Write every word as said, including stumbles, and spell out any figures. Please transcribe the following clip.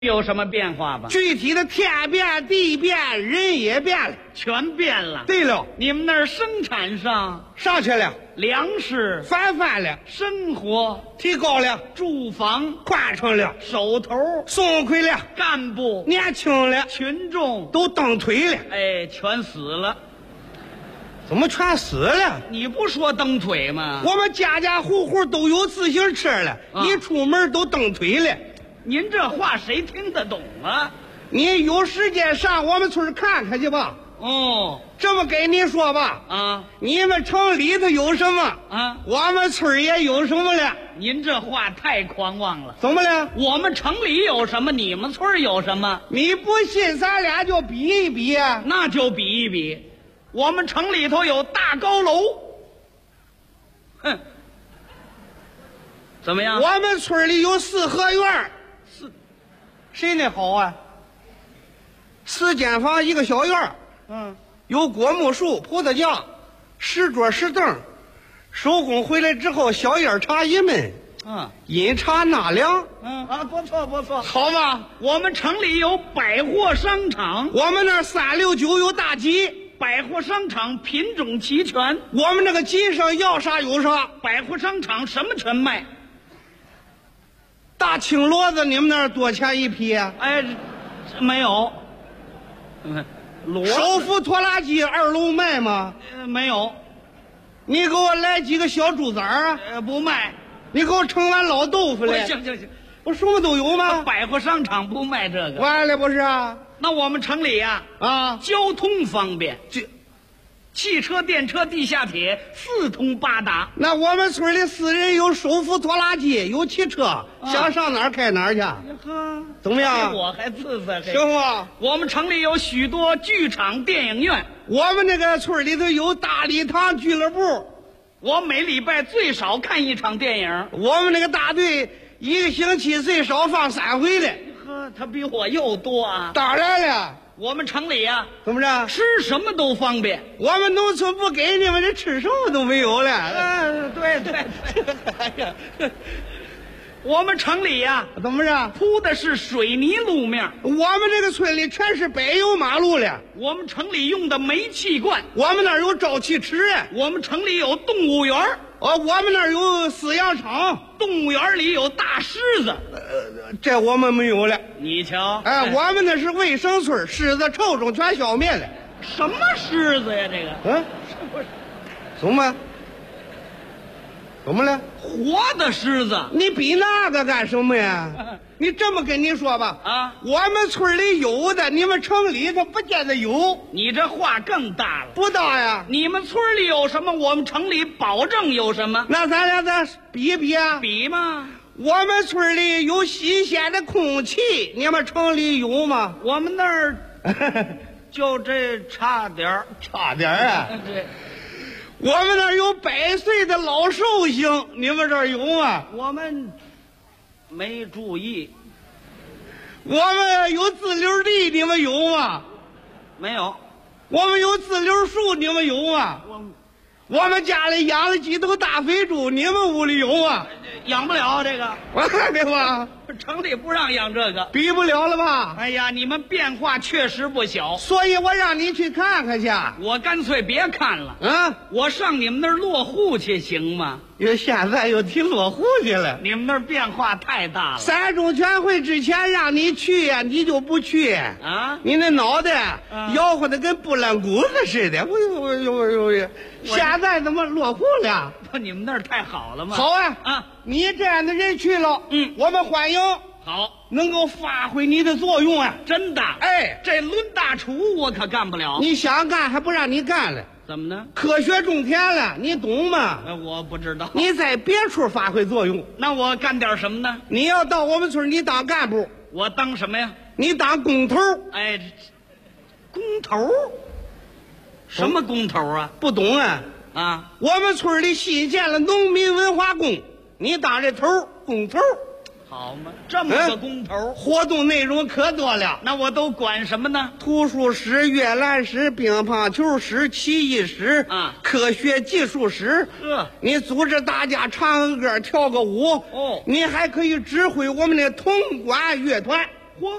有什么变化吧？ 具体的天变地变，人也变了， 全变了。 对了， 你们那儿生产上上去了， 粮食、 翻番了， 生活、 提高了， 住房宽敞了， 手头、 松快了， 干部、 年轻了， 群众都蹬腿了。 哎，全死了。 怎么全死了？ 你不说蹬腿吗？ 我们家家户户都有自行车了， 啊一出门都蹬腿了。 您这话谁听得懂啊？ 你有时间上我们村看看去吧。 哦， 这么跟你说吧， 啊你们城里头有什么， 啊， 我们村也有什么了。 您这话太狂妄了。 怎么了？ 我们城里有什么，你们村儿有什么？ 你不信，咱俩就比一比啊。 那就比一比。我们城里头有大高楼，哼，怎么样？ 我们村里有四合院， 四， 谁那好啊？四间房一个小院， 嗯， 有果木树、葡萄架、石桌石凳，收工回来之后，小烟茶一闷， 嗯饮茶纳凉， 嗯啊，不错不错。 好吧？ 我们城里有百货商场， 我们那儿三六九有大集， 百货商场品种齐全， 我们这个集上要啥有啥。 百货商场什么全卖。 大青骡子你们那儿多钱一匹啊？ 哎，这没有。嗯，骡子手扶拖拉机二楼卖吗？ 呃没有， 你给我来几个小猪崽儿啊！ 呃不卖。 你给我盛碗老豆腐来。 行行行， 我什么都有吗？ 百货商场不卖这个。 完了不是啊？ 那我们城里呀、 啊， 交通方便， 这汽车、电车、地下铁四通八达。 那我们村里私人有手扶拖拉机，有汽车，想上哪儿开哪儿去。 呵， 怎么样？ 我还自在。 行吗？ 我们城里有许多剧场、电影院。 我们这个村里头有大礼堂俱乐部， 我每礼拜最少看一场电影。 我们那个大队一个星期最少放三回的。 呵，他比我又多啊。 当然了， 我们城里呀、 怎么着？ 吃什么都方便。 我们农村不给你们，这吃什么都没有了。 嗯，对对对。哎呀，我们城里呀、 怎么着？ 铺的是水泥路面， 我们这个村里全是柏油马路了。 我们城里用的煤气罐， 我们那儿有沼气池啊。 我们城里有动物园儿， 哦，我们那儿有饲养场， 动物园里有大狮子。 这我们没有了。 你瞧， 哎，我们那是卫生村，狮子、臭虫全消灭了。 什么狮子呀？这个嗯，怎么？怎么了？ 活的狮子你比那个干什么呀？你这么跟你说吧， 啊！ 我们村里有的，你们城里头不见得有。 你这话更大了。 不大呀？ 你们村里有什么，我们城里保证有什么。 那咱俩再比一比啊。 比嘛， 我们村里有新鲜的空气，你们城里有吗？ 我们那儿就这差点儿。 差点啊！ 对， 我们那儿有百岁的老寿星，你们这儿有吗？ 我们没注意。 我们有自留地，你们有吗？ 没有。 我们有自留树，你们有吗？ 我我们家里养了几头大肥猪，你们屋里有吗？ 养不了这个， 对吧？ 城里不让养这个。 比不了了吧？ 哎呀，你们变化确实不小， 所以我让你去看看去。 我干脆别看了， 啊， 我上你们那儿落户去行吗？ 又现在又提落户去了。 你们那儿变化太大了。 三中全会之前让你去呀，你就不去啊！ 你那脑袋啊摇晃的跟拨浪鼓子似的。哎呦哎呦哎呦！现在怎么落户了？ 不，你们那儿太好了吗？ 好啊啊！ 你这样的人去了， 嗯我们欢迎， 好， 能够发挥你的作用啊！ 真的。 哎， 这抡大厨我可干不了。 你想干还不让你干了？ 怎么呢？ 科学种田了，你懂吗？ 呃，我不知道。 你在别处发挥作用。 那我干点什么呢？ 你要到我们村，你当干部， 我当什么呀？ 你当工头。 哎，这工头？什么工头啊？ 不懂啊？ 啊， 我们村里新建了农民文化宫，你当这头工头。 好嘛，这么个工头， 活动内容可多了， 那我都管什么呢？ 图书室、阅览室、乒乓球室、棋艺室啊， 科学技术室。 呵， 你组织大家唱个歌、跳个舞。 哦， 你还可以指挥我们的铜管乐团。